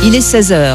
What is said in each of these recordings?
Il est 16h.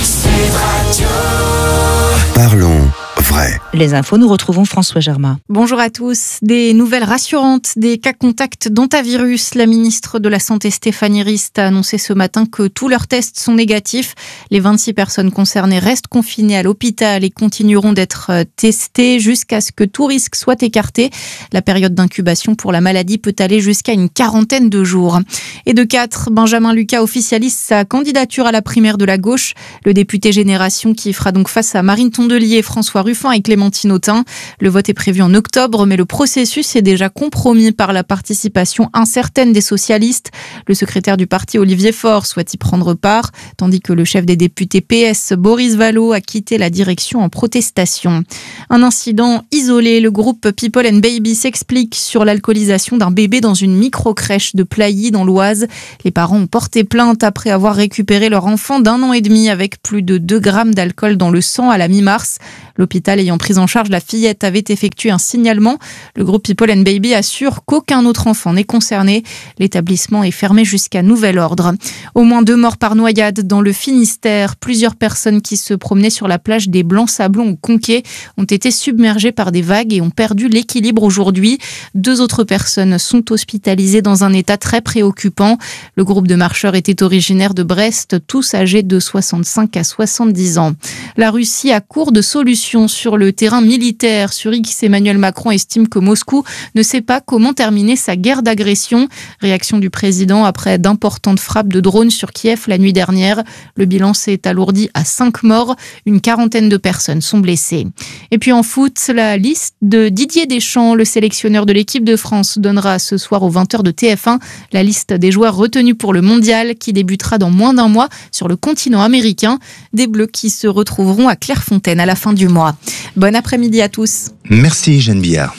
Parlons vrai. Les infos, nous retrouvons François Germain. Bonjour à tous. Des nouvelles rassurantes des cas contacts d'hantavirus. La ministre de la Santé Stéphanie Rist a annoncé ce matin que tous leurs tests sont négatifs. Les 26 personnes concernées restent confinées à l'hôpital et continueront d'être testées jusqu'à ce que tout risque soit écarté. La période d'incubation pour la maladie peut aller jusqu'à une quarantaine de jours. Et de 4, Benjamin Lucas officialise sa candidature à la primaire de la gauche. Le député Génération qui fera donc face à Marine Tondelier, François Ruffin et Clémentine Autain. Le vote est prévu en octobre, mais le processus est déjà compromis par la participation incertaine des socialistes. Le secrétaire du parti, Olivier Faure, souhaite y prendre part, tandis que le chef des députés PS, Boris Vallaud, a quitté la direction en protestation. Un incident isolé, le groupe People and Baby s'explique sur l'alcoolisation d'un bébé dans une micro-crèche de Plailly dans l'Oise. Les parents ont porté plainte après avoir récupéré leur enfant d'1 an et demi avec plus de 2 grammes d'alcool dans le sang à la mi-mars. L'hôpital ayant pris en charge la fillette avait effectué un signalement. Le groupe People and Baby assure qu'aucun autre enfant n'est concerné. L'établissement est fermé jusqu'à nouvel ordre. Au moins 2 morts par noyade dans le Finistère. Plusieurs personnes qui se promenaient sur la plage des Blancs-Sablons au Conquet ont été submergées par des vagues et ont perdu l'équilibre aujourd'hui. 2 autres personnes sont hospitalisées dans un état très préoccupant. Le groupe de marcheurs était originaire de Brest, tous âgés de 65 à 70 ans. La Russie a court de solutions sur le terrain militaire. Sur X, Emmanuel Macron estime que Moscou ne sait pas comment terminer sa guerre d'agression. Réaction du président après d'importantes frappes de drones sur Kiev la nuit dernière. Le bilan s'est alourdi à 5 morts. Une quarantaine de personnes sont blessées. Et puis en foot, la liste de Didier Deschamps, le sélectionneur de l'équipe de France, donnera ce soir aux 20h de TF1 la liste des joueurs retenus pour le mondial qui débutera dans moins d'1 mois sur le continent américain. Des Bleus qui se retrouveront à Clairefontaine à la fin du mois. Bon après-midi à tous. Merci Jeanne Billard.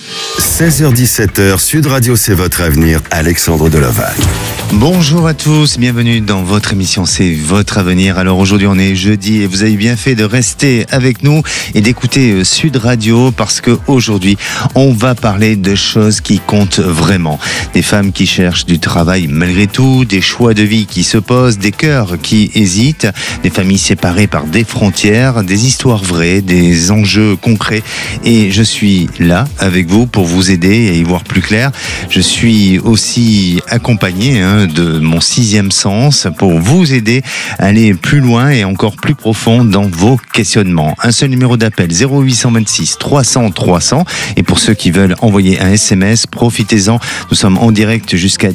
16h-17h, Sud Radio, c'est votre avenir. Alexandre Delaval. Bonjour à tous, bienvenue dans votre émission C'est votre avenir. Alors aujourd'hui on est jeudi et vous avez bien fait de rester avec nous et d'écouter Sud Radio parce que aujourd'hui on va parler de choses qui comptent vraiment. Des femmes qui cherchent du travail malgré tout, des choix de vie qui se posent, des cœurs qui hésitent, des familles séparées par des frontières, des histoires vraies, des enjeux concrets et je suis là avec vous pour vous aider à y voir plus clair. Je suis aussi accompagné de mon 6e sens pour vous aider à aller plus loin et encore plus profond dans vos questionnements. Un seul numéro d'appel 0826 300 300 et pour ceux qui veulent envoyer un SMS, profitez-en. Nous sommes en direct jusqu'à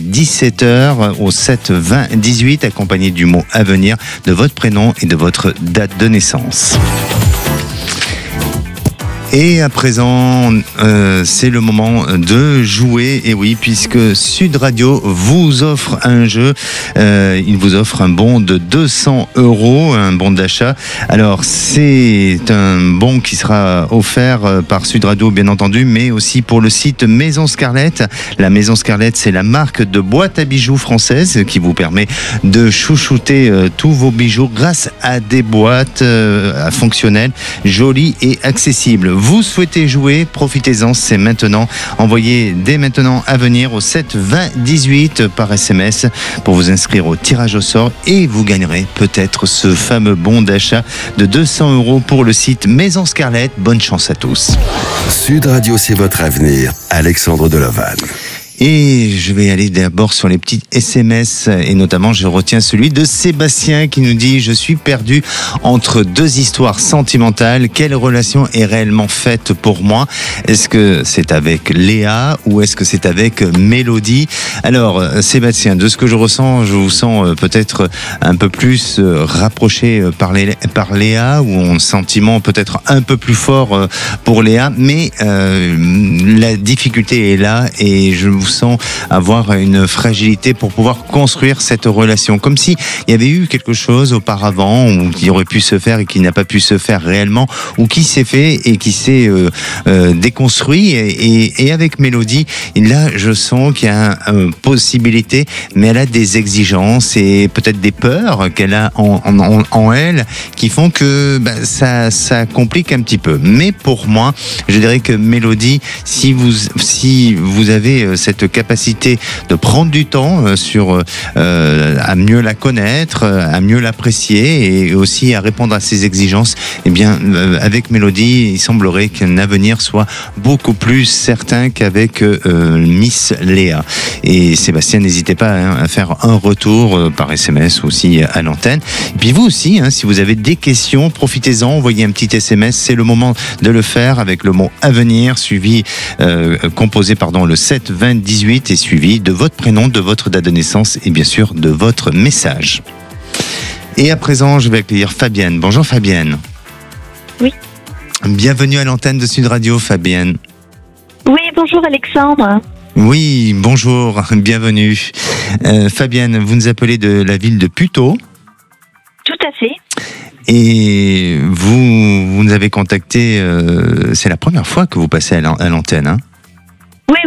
17h au 7 20 18 accompagné du mot avenir, de votre prénom et de votre date de naissance. Et à présent, c'est le moment de jouer. Et oui, puisque Sud Radio vous offre un jeu, il vous offre un bon de 200 €, un bon d'achat. Alors, c'est un bon qui sera offert par Sud Radio, bien entendu, mais aussi pour le site Maison Scarlett. La Maison Scarlett, c'est la marque de boîte à bijoux française qui vous permet de chouchouter tous vos bijoux grâce à des boîtes fonctionnelles, jolies et accessibles. Vous souhaitez jouer, profitez-en, c'est maintenant. Envoyez dès maintenant à venir au 7 20 18 par SMS pour vous inscrire au tirage au sort et vous gagnerez peut-être ce fameux bon d'achat de 200 € pour le site Maison Scarlett. Bonne chance à tous. Sud Radio, c'est votre avenir. Alexandre Delaval. Et je vais aller d'abord sur les petits SMS et notamment je retiens celui de Sébastien qui nous dit « Je suis perdu entre 2 histoires sentimentales. Quelle relation est réellement faite pour moi ? Est-ce que c'est avec Léa ou est-ce que c'est avec Mélodie ?» Alors Sébastien, de ce que je ressens, je vous sens peut-être un peu plus rapproché par Léa ou un sentiment peut-être un peu plus fort pour Léa, mais la difficulté est là et je vous sens avoir une fragilité pour pouvoir construire cette relation. Comme s'il y avait eu quelque chose auparavant ou qui aurait pu se faire et qui n'a pas pu se faire réellement ou qui s'est fait et qui s'est déconstruit. Et avec Mélodie, là, je sens qu'il y a une possibilité, mais elle a des exigences et peut-être des peurs qu'elle a en elle qui font que ça complique un petit peu. Mais pour moi, je dirais que Mélodie, si vous avez cette cette capacité de prendre du temps à mieux la connaître, à mieux l'apprécier et aussi à répondre à ses exigences. Eh bien, avec Mélodie, il semblerait qu'un avenir soit beaucoup plus certain qu'avec Miss Léa. Et Sébastien, n'hésitez pas à faire un retour par SMS aussi à l'antenne. Et puis vous aussi, si vous avez des questions, profitez-en, envoyez un petit SMS, c'est le moment de le faire avec le mot avenir, composé le 7 20 18 et suivi de votre prénom, de votre date de naissance et bien sûr de votre message. Et à présent, je vais accueillir Fabienne. Bonjour Fabienne. Oui. Bienvenue à l'antenne de Sud Radio, Fabienne. Oui, bonjour Alexandre. Oui, bonjour, bienvenue. Fabienne, vous nous appelez de la ville de Puteaux. Tout à fait. Et vous nous avez contacté, c'est la première fois que vous passez à l'antenne, hein? Oui,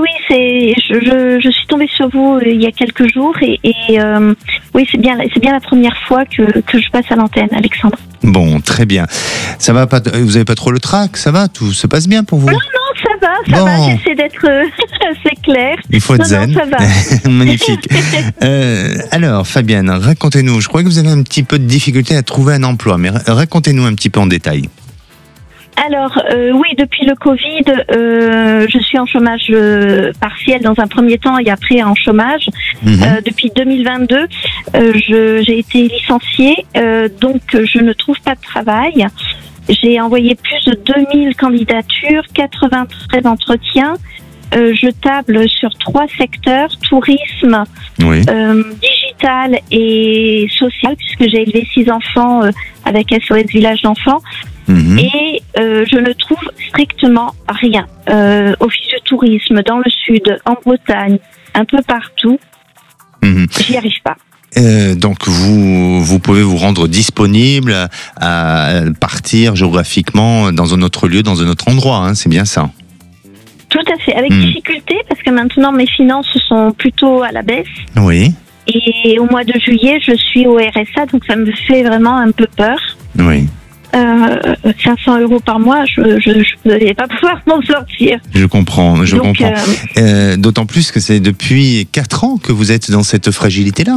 je suis tombée sur vous il y a quelques jours et oui, c'est bien la première fois que je passe à l'antenne, Alexandre. Bon, très bien. Ça va pas, vous avez pas trop le trac, ça va, tout se passe bien pour vous? Non, ça va, j'essaie d'être assez clair. Il faut être zen. Non, ça va. Magnifique. Alors, Fabienne, racontez-nous, je crois que vous avez un petit peu de difficulté à trouver un emploi, mais racontez-nous un petit peu en détail. Alors, oui, depuis le Covid, je suis en chômage partiel dans un premier temps et après en chômage. Depuis 2022, j'ai été licenciée, donc je ne trouve pas de travail. J'ai envoyé plus de 2000 candidatures, 93 entretiens. Je table sur 3 secteurs, tourisme, oui. Digital et social, puisque j'ai élevé 6 enfants avec SOS Village d'enfants. Et je ne trouve strictement rien. Office du tourisme dans le sud, en Bretagne, un peu partout. J'y arrive pas. Donc vous pouvez vous rendre disponible à partir géographiquement dans un autre lieu, dans un autre endroit, c'est bien ça? Tout à fait, avec difficulté, parce que maintenant mes finances sont plutôt à la baisse. Oui. Et au mois de juillet, je suis au RSA, donc ça me fait vraiment un peu peur. Oui. 500 € par mois, je ne vais pas pouvoir m'en sortir. Je comprends. D'autant plus que c'est depuis 4 ans que vous êtes dans cette fragilité-là.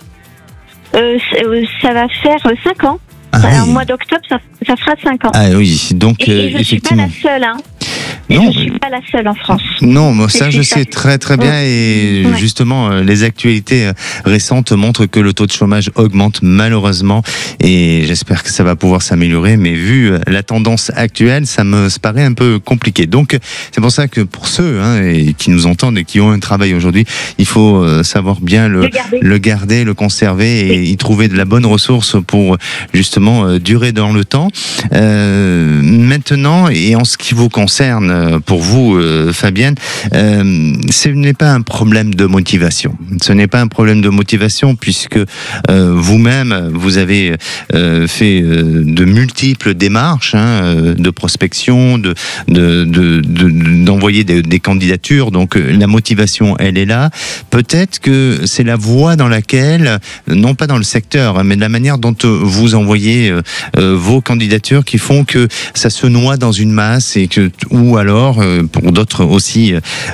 Ça va faire 5 ans. Au mois d'octobre, ça fera 5 ans. Ah oui, donc et je ne suis pas la seule, Non, je ne suis pas la seule en France. Non, moi, ça je sais très très bien et justement les actualités récentes montrent que le taux de chômage augmente malheureusement et j'espère que ça va pouvoir s'améliorer, mais vu la tendance actuelle, ça me paraît un peu compliqué. Donc c'est pour ça que pour ceux qui nous entendent et qui ont un travail aujourd'hui, il faut savoir bien le garder, le conserver et y trouver de la bonne ressource pour justement durer dans le temps. Maintenant, et en ce qui vous concerne, pour vous, Fabienne, ce n'est pas un problème de motivation. Ce n'est pas un problème de motivation puisque vous-même, vous avez fait de multiples démarches de prospection, d'envoyer des candidatures. Donc la motivation, elle est là. Peut-être que c'est la voie dans laquelle, non pas dans le secteur, mais de la manière dont vous envoyez vos candidatures qui font que ça se noie dans une masse et que, ou alors, pour d'autres aussi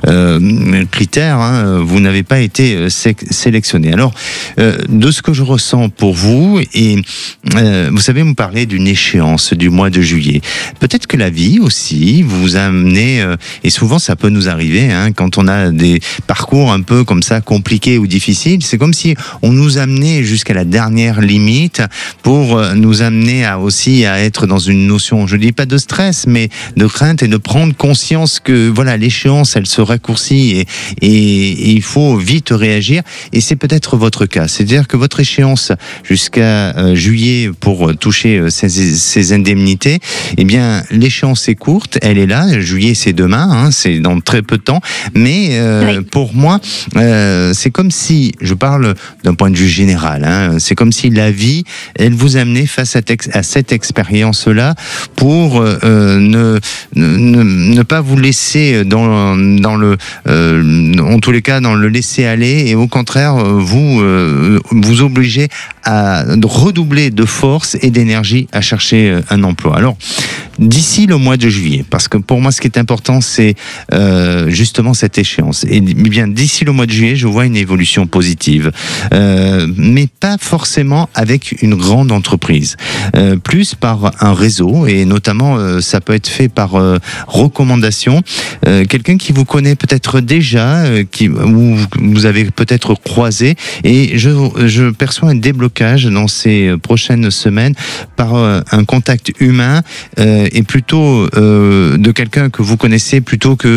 critères, vous n'avez pas été sélectionné. Alors, de ce que je ressens pour vous, et vous savez, vous me parlez d'une échéance du mois de juillet. Peut-être que la vie aussi vous a amené, et souvent ça peut nous arriver, quand on a des parcours un peu comme ça compliqués ou difficiles, c'est comme si on nous amenait jusqu'à la dernière limite pour nous amener aussi à être dans une notion, je ne dis pas de stress, mais de crainte et de prendre conscience que voilà, l'échéance elle se raccourcit et il faut vite réagir, et c'est peut-être votre cas, c'est-à-dire que votre échéance jusqu'à juillet pour toucher ces indemnités, eh bien l'échéance est courte, elle est là, juillet c'est demain, c'est dans très peu de temps, mais pour moi c'est comme si, je parle d'un point de vue général, c'est comme si la vie elle vous amenait face à cette expérience-là pour ne pas vous laisser dans en tous les cas, dans le laisser aller, et au contraire, vous obligez à redoubler de force et d'énergie à chercher un emploi. Alors, d'ici le mois de juillet, parce que pour moi, ce qui est important, c'est justement cette échéance. Et bien, d'ici le mois de juillet, je vois une évolution positive, mais pas forcément avec une grande entreprise, plus par un réseau, et notamment, ça peut être fait par recommandation. Quelqu'un qui vous connaît peut-être déjà, ou vous avez peut-être croisé, et je perçois un déblocage dans ces prochaines semaines par un contact humain, et plutôt de quelqu'un que vous connaissez plutôt que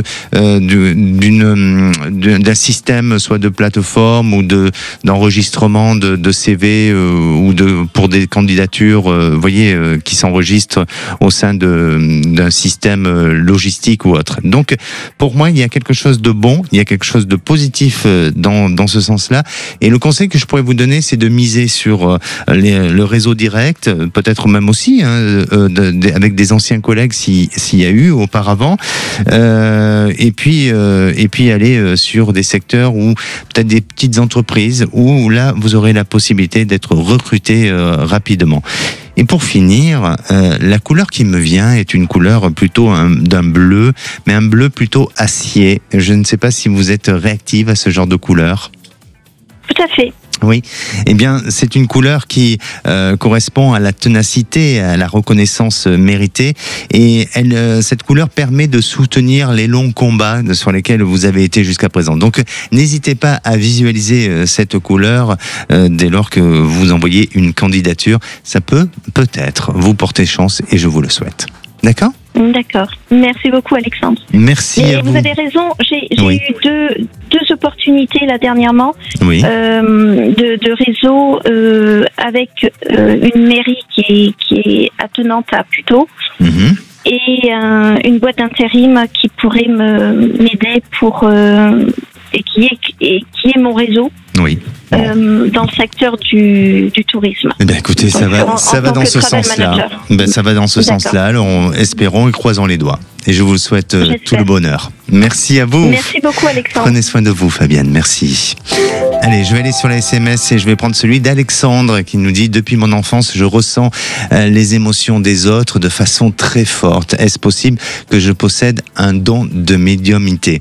d'un système, soit de plateforme ou d'enregistrement de CV, ou pour des candidatures, voyez, qui s'enregistrent au sein d'un système logistique ou autre. Donc, pour moi, il y a quelque chose de bon, il y a quelque chose de positif dans ce sens-là. Et le conseil que je pourrais vous donner, c'est de miser sur le réseau direct, peut-être même aussi avec des anciens collègues s'il y a eu auparavant, et puis aller sur des secteurs où peut-être des petites entreprises où là vous aurez la possibilité d'être recruté rapidement. Et pour finir, la couleur qui me vient est une couleur plutôt d'un bleu, mais un bleu plutôt acier. Je ne sais pas si vous êtes réactive à ce genre de couleur. Tout à fait. Oui, eh bien, c'est une couleur qui correspond à la ténacité, à la reconnaissance méritée, et cette couleur permet de soutenir les longs combats sur lesquels vous avez été jusqu'à présent. Donc, n'hésitez pas à visualiser cette couleur dès lors que vous envoyez une candidature. Ça peut peut-être vous porter chance, et je vous le souhaite. D'accord ? D'accord. Merci beaucoup, Alexandre. Merci à vous. Vous avez raison. J'ai Oui. eu deux opportunités là dernièrement, Oui. de réseau avec une mairie qui est attenante à Puteaux, Mhm. et une boîte d'intérim qui pourrait m'aider et qui est mon réseau. Oui. Dans le secteur du tourisme. Eh bien, écoutez, ça va dans ce sens-là. Ça va dans ce sens-là. Alors, espérons et croisons les doigts. Et je vous souhaite tout le bonheur. Merci à vous. Merci beaucoup, Alexandre. Prenez soin de vous, Fabienne. Merci. Allez, je vais aller sur la SMS et je vais prendre celui d'Alexandre qui nous dit: depuis mon enfance, je ressens les émotions des autres de façon très forte. Est-ce possible que je possède un don de médiumnité?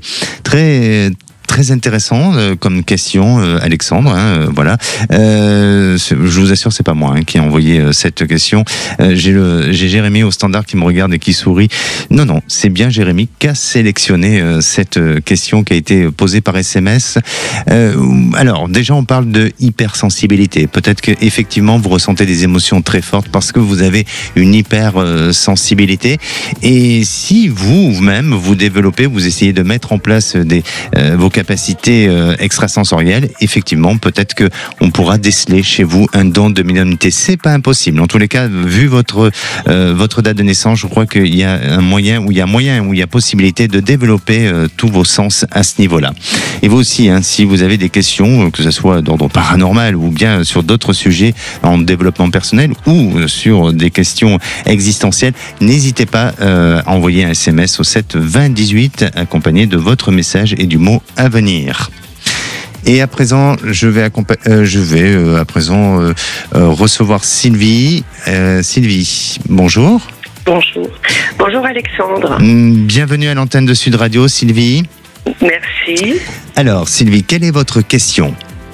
Très intéressant comme question, Alexandre. Voilà. Je vous assure, c'est pas moi qui ai envoyé cette question. J'ai Jérémy au standard qui me regarde et qui sourit. Non, c'est bien Jérémy qui a sélectionné cette question qui a été posée par SMS. Alors, déjà, on parle de hypersensibilité. Peut-être que effectivement, vous ressentez des émotions très fortes parce que vous avez une hypersensibilité. Et si vous-même vous développez, vous essayez de mettre en place vos capacités extrasensorielles, effectivement, peut-être que on pourra déceler chez vous un don de médiumnité. C'est pas impossible. En tous les cas, vu votre date de naissance, je crois qu'il y a un moyen, où il y a possibilité de développer tous vos sens à ce niveau-là. Et vous aussi, si vous avez des questions, que ce soit d'ordre paranormal ou bien sur d'autres sujets en développement personnel ou sur des questions existentielles, n'hésitez pas à envoyer un SMS au 7 20 18 accompagné de votre message et du mot à venir. Et à présent, je vais à présent recevoir Sylvie. Sylvie, bonjour. Bonjour Alexandre. Bienvenue à l'antenne de Sud Radio, Sylvie. Merci. Alors Sylvie, quelle est votre question ?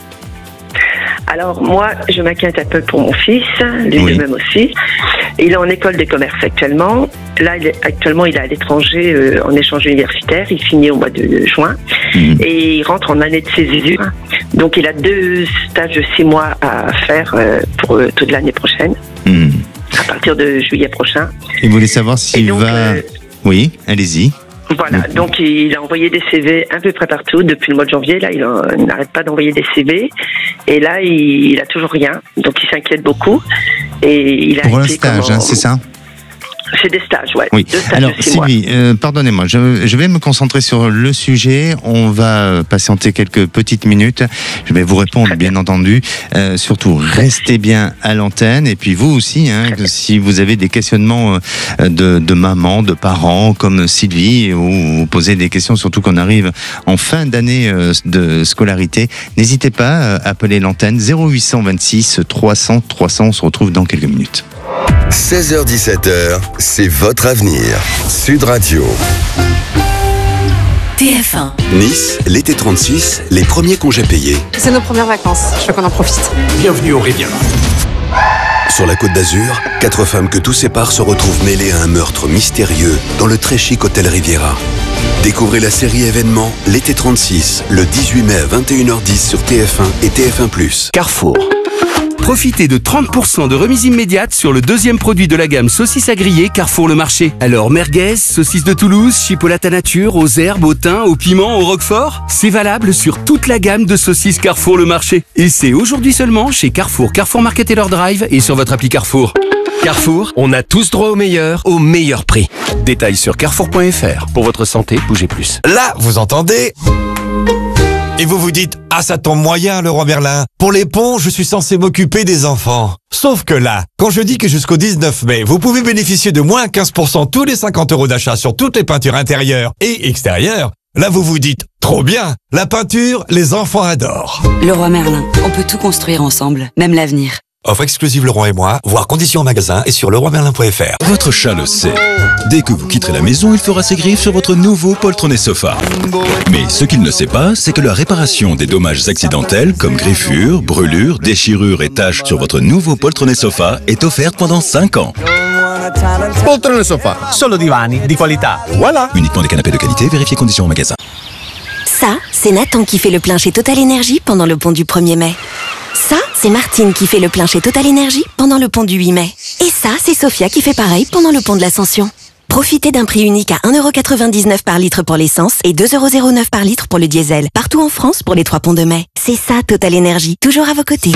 Alors moi, je m'inquiète un peu pour mon fils, lui Oui. de même aussi. Il est en école de commerce actuellement. Là, actuellement, il est à l'étranger en échange universitaire. Il finit au mois de juin et il rentre en année de césure. Donc, il a 2 stages de 6 mois à faire pour toute l'année prochaine, à partir de juillet prochain. Et vous voulez savoir s'il donc, va... Oui, allez-y. Voilà, donc il a envoyé des CV un peu près partout depuis le mois de janvier. Là, il n'arrête pas d'envoyer des CV. Et là, il a toujours rien. Donc, il s'inquiète beaucoup. Et il a Pour un été stage, c'est ça ? C'est des stages, ouais. Oui. 2 stages Alors, de 6 mois. Sylvie, pardonnez-moi, je vais me concentrer sur le sujet. On va patienter quelques petites minutes. Je vais vous répondre, bien entendu. Surtout, restez bien à l'antenne. Et puis vous aussi, si vous avez des questionnements de maman, de parents, comme Sylvie, ou vous posez des questions, surtout qu'on arrive en fin d'année de scolarité, n'hésitez pas à appeler l'antenne 0826 300 300. On se retrouve dans quelques minutes. 16h-17h, c'est votre avenir. Sud Radio. TF1. Nice, l'été 36, les premiers congés payés. C'est nos premières vacances, je veux qu'on en profite. Bienvenue au Riviera. Sur la Côte d'Azur, 4 femmes que tout sépare se retrouvent mêlées à un meurtre mystérieux dans le très chic hôtel Riviera. Découvrez la série événement l'été 36, le 18 mai à 21h10 sur TF1 et TF1+. Carrefour. Profitez de 30% de remise immédiate sur le deuxième produit de la gamme saucisses à griller Carrefour Le Marché. Alors merguez, saucisses de Toulouse, chipolata nature, aux herbes, au thym, au piment, au roquefort. C'est valable sur toute la gamme de saucisses Carrefour Le Marché. Et c'est aujourd'hui seulement chez Carrefour, Carrefour Market et leur drive et sur votre appli Carrefour. Carrefour, on a tous droit au meilleur prix. Détails sur carrefour.fr. Pour votre santé, bougez plus. Là, vous entendez ? Et vous vous dites, ah ça tombe moyen Leroy Merlin. Pour les ponts, je suis censé m'occuper des enfants. Sauf que là, quand je dis que jusqu'au 19 mai, vous pouvez bénéficier de moins 15% tous les 50 € d'achat sur toutes les peintures intérieures et extérieures, là vous vous dites, trop bien, la peinture, les enfants adorent. Leroy Merlin, on peut tout construire ensemble, même l'avenir. Offre exclusive Leroy et moi, voir conditions en magasin et sur leroymerlin.fr. Votre chat le sait. Dès que vous quitterez la maison, il fera ses griffes sur votre nouveau poltronné sofa. Mais ce qu'il ne sait pas, c'est que la réparation des dommages accidentels comme griffures, brûlures, déchirures et taches sur votre nouveau poltronné sofa est offerte pendant 5 ans. Poltrone sofa, solo divani di qualità. Voilà. Uniquement des canapés de qualité, vérifiez conditions en magasin. Ça, c'est Nathan qui fait le plein chez Total Energy pendant le pont du 1er mai. Ça, c'est Martine qui fait le plein chez Total Energy pendant le pont du 8 mai. Et ça, c'est Sophia qui fait pareil pendant le pont de l'Ascension. Profitez d'un prix unique à 1,99€ par litre pour l'essence et 2,09€ par litre pour le diesel. Partout en France pour les 3 ponts de mai. C'est ça Total Energy, toujours à vos côtés.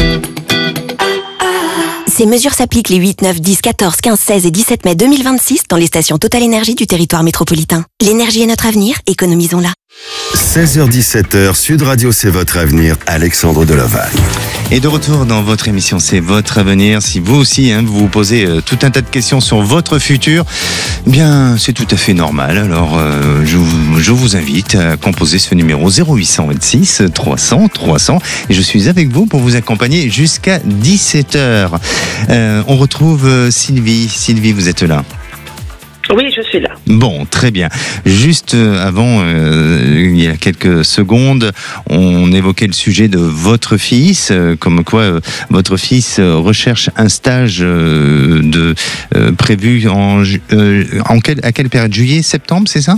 Ces mesures s'appliquent les 8, 9, 10, 14, 15, 16 et 17 mai 2026 dans les stations Total Energy du territoire métropolitain. L'énergie est notre avenir, économisons-la. 16h-17h, Sud Radio, c'est votre avenir. Alexandre Delovac. Et de retour dans votre émission, c'est votre avenir. Si vous aussi, vous vous posez tout un tas de questions sur votre futur, eh bien, c'est tout à fait normal. Alors, je vous invite à composer ce numéro 0826 300 300. Et je suis avec vous pour vous accompagner jusqu'à 17h. On retrouve Sylvie. Sylvie, vous êtes là? Oui, je suis là. Bon, très bien. Juste avant, il y a quelques secondes, on évoquait le sujet de votre fils, comme quoi votre fils recherche un stage prévu à quelle période? Juillet, septembre, c'est ça?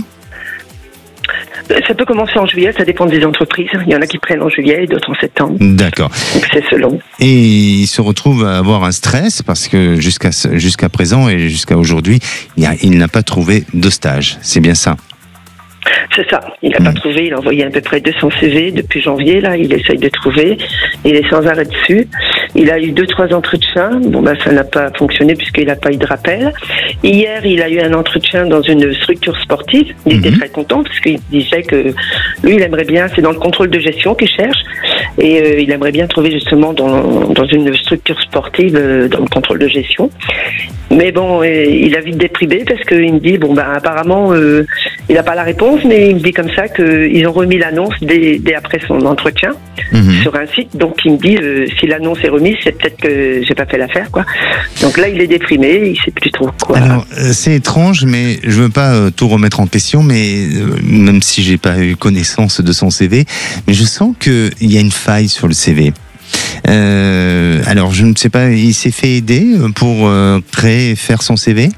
Ça peut commencer en juillet, ça dépend des entreprises. Il y en a qui prennent en juillet et d'autres en septembre. D'accord. Donc c'est selon. Et il se retrouve à avoir un stress parce que jusqu'à présent et jusqu'à aujourd'hui, il n'a pas trouvé de stage. C'est bien ça? C'est ça. Il n'a pas trouvé. Il a envoyé à peu près 200 CV depuis janvier. Là, il essaye de trouver. Il est sans arrêt dessus. Il a eu 2-3 entretiens. Bon, ça n'a pas fonctionné puisqu'il n'a pas eu de rappel. Hier, il a eu un entretien dans une structure sportive. Il était très content parce qu'il disait que lui, il aimerait bien, c'est dans le contrôle de gestion qu'il cherche. Et il aimerait bien trouver justement dans une structure sportive, dans le contrôle de gestion. Mais bon, il a vite déprimé parce qu'il me dit, apparemment, il n'a pas la réponse, mais il me dit comme ça qu'ils ont remis l'annonce dès après son entretien sur un site. Donc il me dit, si l'annonce est remise, c'est peut-être que j'ai pas fait l'affaire, quoi. Donc là, il est déprimé, il sait plus trop quoi. Alors, c'est étrange, mais je veux pas tout remettre en question, mais même si j'ai pas eu connaissance de son CV, mais je sens qu'il y a une faille sur le CV. Alors, je ne sais pas, il s'est fait aider pour faire son CV?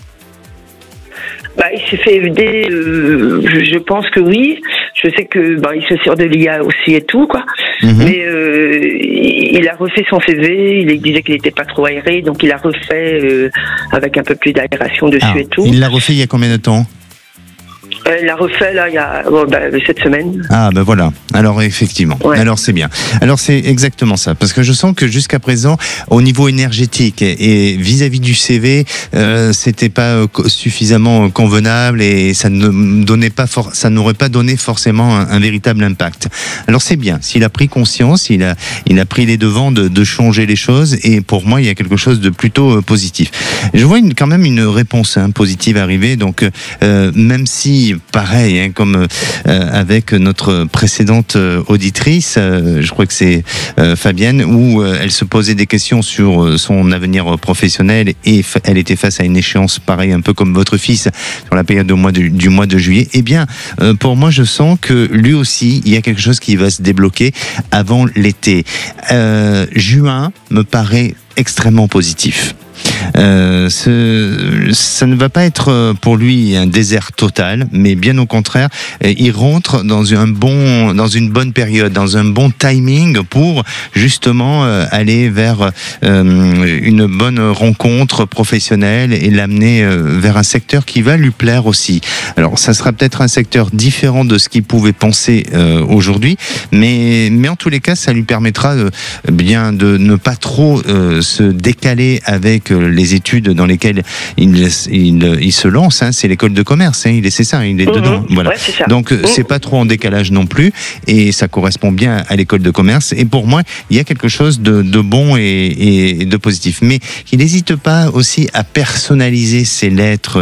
Il s'est fait aider, je pense que oui. Je sais que il se sert de l'IA aussi et tout, quoi. Mais il a refait son CV, il disait qu'il n'était pas trop aéré, donc il a refait avec un peu plus d'aération dessus et tout. Il l'a refait il y a combien de temps? Elle l'a refait là il y a cette semaine. Ah ben voilà. Alors effectivement. Ouais. Alors c'est bien. Alors c'est exactement ça. Parce que je sens que jusqu'à présent, au niveau énergétique et vis-à-vis du CV, c'était pas suffisamment convenable et ça ne donnait pas ça n'aurait pas donné forcément un véritable impact. Alors c'est bien. S'il a pris conscience, il a pris les devants de changer les choses et pour moi il y a quelque chose de plutôt positif. Je vois quand même une réponse positive arriver. Donc même si pareil, comme avec notre précédente auditrice, je crois que c'est Fabienne, où elle se posait des questions sur son avenir professionnel et elle était face à une échéance pareille, un peu comme votre fils sur la période du mois de juillet. Eh bien, pour moi, je sens que lui aussi, il y a quelque chose qui va se débloquer avant l'été. Juin me paraît extrêmement positif. Ça ne va pas être pour lui un désert total, mais bien au contraire, il rentre dans une bonne période, dans un bon timing pour justement aller vers une bonne rencontre professionnelle et l'amener vers un secteur qui va lui plaire aussi. Alors, ça sera peut-être un secteur différent de ce qu'il pouvait penser aujourd'hui, mais en tous les cas, ça lui permettra bien de ne pas trop se décaler avec les études dans lesquelles il se lance, c'est l'école de commerce, il est dedans. Voilà. Ouais, c'est ça. Donc c'est pas trop en décalage non plus, et ça correspond bien à l'école de commerce. Et pour moi, il y a quelque chose de bon et de positif. Mais il n'hésite pas aussi à personnaliser ses lettres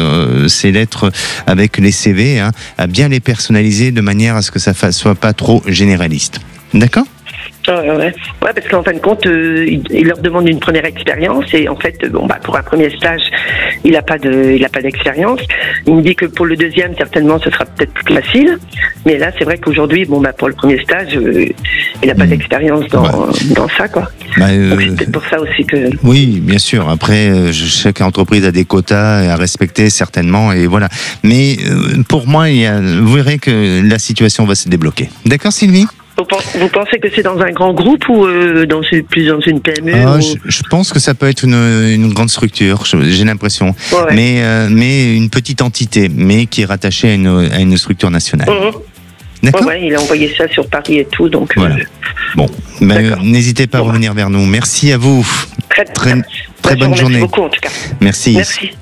avec les CV, à bien les personnaliser de manière à ce que ça soit pas trop généraliste. D'accord ? Ouais, parce qu'en fin de compte, il leur demande une première expérience et en fait, pour un premier stage, il a pas d'expérience. Il me dit que pour le deuxième, certainement, ce sera peut-être plus facile. Mais là, c'est vrai qu'aujourd'hui, pour le premier stage, il n'a pas d'expérience dans ça, quoi. Donc c'est peut-être pour ça aussi que. Oui, bien sûr. Après, chaque entreprise a des quotas à respecter certainement, et voilà. Mais pour moi, vous verrez que la situation va se débloquer. D'accord, Sylvie ? Vous pensez que c'est dans un grand groupe ou dans une PME Je pense que ça peut être une grande structure, j'ai l'impression. Ouais. Mais une petite entité, mais qui est rattachée à une structure nationale. D'accord. Ouais, il a envoyé ça sur Paris et tout, donc. Voilà. Bon, n'hésitez pas à revenir vers nous. Merci à vous. Très bonne journée. Merci beaucoup, en tout cas. Merci.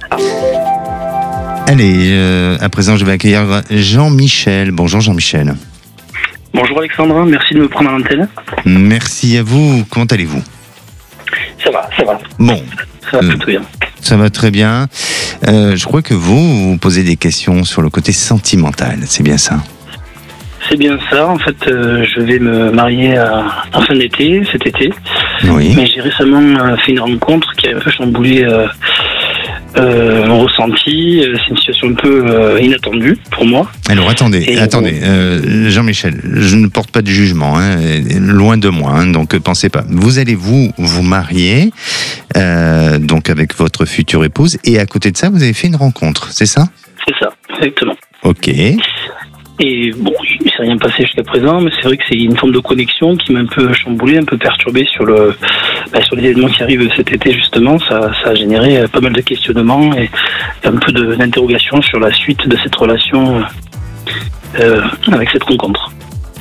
Allez, à présent, je vais accueillir Jean-Michel. Bonjour Jean-Michel. Bonjour Alexandra, merci de me prendre à l'antenne. Merci à vous, comment allez-vous ? Ça va. Bon. Ça va plutôt bien. Ça va très bien. Je crois que vous posez des questions sur le côté sentimental, c'est bien ça ? C'est bien ça, en fait je vais me marier en fin d'été, cet été. Oui. Mais j'ai récemment fait une rencontre qui a un peu chamboulé mon ressenti. C'est une situation un peu inattendue pour moi. Alors attendez, Jean-Michel, je ne porte pas de jugement, loin de moi, donc pensez pas. Vous allez vous marier donc avec votre future épouse, et à côté de ça, vous avez fait une rencontre, c'est ça ? C'est ça, exactement. Ok. Et bon, il ne s'est rien passé jusqu'à présent, mais c'est vrai que c'est une forme de connexion qui m'a un peu chamboulé, un peu perturbé sur les événements qui arrivent cet été, justement. Ça a généré pas mal de questionnements et un peu d'interrogations sur la suite de cette relation avec cette rencontre.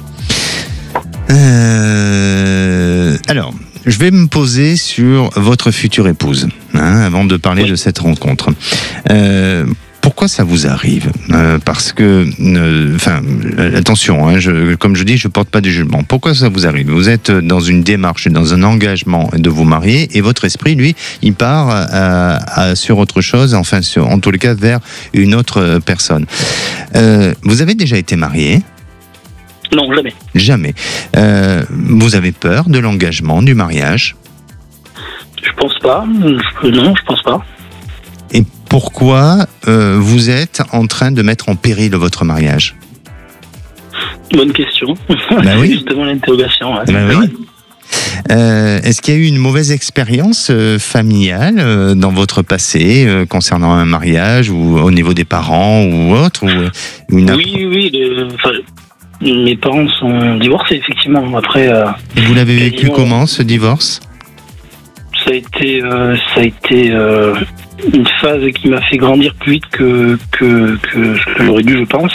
Alors, je vais me poser sur votre future épouse, avant de parler de cette rencontre. Pourquoi ça vous arrive ? Parce que, attention, comme je dis, je porte pas de jugement. Pourquoi ça vous arrive ? Vous êtes dans une démarche, dans un engagement de vous marier, et votre esprit, lui, il part sur autre chose, en tous les cas, vers une autre personne. Vous avez déjà été marié ? Non, jamais. Jamais. Vous avez peur de l'engagement, du mariage ? Je pense pas. Non, je pense pas. Et pourquoi vous êtes en train de mettre en péril votre mariage ? Bonne question. Ben oui. Justement l'interrogation. Ouais. Ben oui. Est-ce qu'il y a eu une mauvaise expérience familiale dans votre passé concernant un mariage, ou au niveau des parents ou autre, ou Oui. Mes parents sont divorcés, effectivement. Après. Et vous l'avez vécu comment, ce divorce ? Ça a été une phase qui m'a fait grandir plus vite que ce que j'aurais dû, je pense.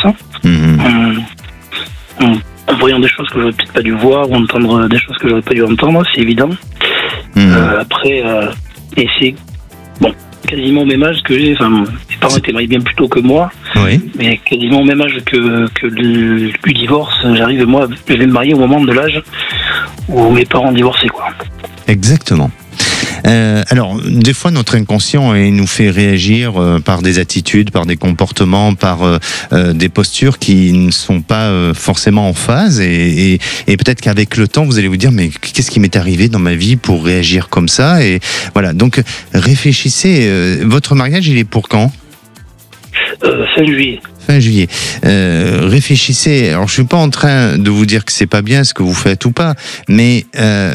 En voyant des choses que j'aurais peut-être pas dû voir, ou entendre des choses que j'aurais pas dû entendre, c'est évident. Après, et c'est quasiment au même âge que j'ai. Enfin, mes parents étaient mariés bien plus tôt que moi, mais quasiment au même âge que le divorce. J'arrive, moi, je vais me marier au moment de l'âge où mes parents divorçaient, quoi. Exactement. Alors, des fois, notre inconscient nous fait réagir par des attitudes, par des comportements, par des postures qui ne sont pas forcément en phase. Et peut-être qu'avec le temps, vous allez vous dire, mais qu'est-ce qui m'est arrivé dans ma vie pour réagir comme ça? Et voilà. Donc, réfléchissez. Votre mariage, il est pour quand? Fin juillet. Fin juillet. Réfléchissez. Alors, je suis pas en train de vous dire que c'est pas bien ce que vous faites ou pas, mais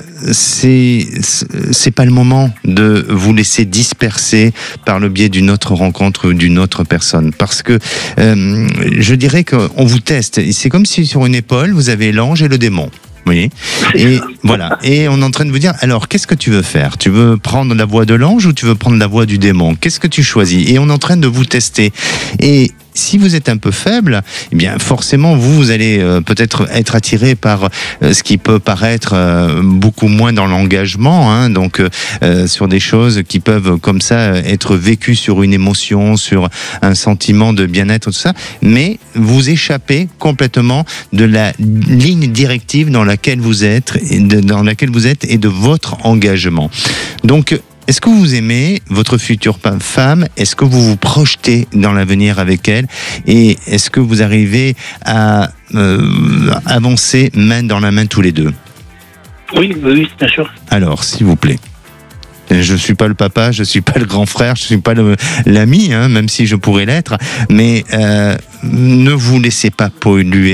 c'est pas le moment de vous laisser disperser par le biais d'une autre rencontre ou d'une autre personne, parce que je dirais qu'on vous teste. C'est comme si sur une épaule vous avez l'ange et le démon. Oui. Et voilà. Et on est en train de vous dire, alors, qu'est-ce que tu veux faire? Tu veux prendre la voie de l'ange ou tu veux prendre la voie du démon? Qu'est-ce que tu choisis? Et on est en train de vous tester. Et si vous êtes un peu faible, eh bien forcément vous allez peut-être être attiré par ce qui peut paraître beaucoup moins dans l'engagement, hein, donc sur des choses qui peuvent comme ça être vécues sur une émotion, sur un sentiment de bien-être, tout ça, mais vous échappez complètement de la ligne directive dans laquelle vous êtes et de votre engagement. Donc, est-ce que vous aimez votre future femme? Est-ce que vous vous projetez dans l'avenir avec elle? Et est-ce que vous arrivez à avancer main dans la main tous les deux? Oui, bien sûr. Alors, s'il vous plaît. Je suis pas le papa, je suis pas le grand frère, je suis pas l'ami, hein, même si je pourrais l'être. Mais ne vous laissez pas polluer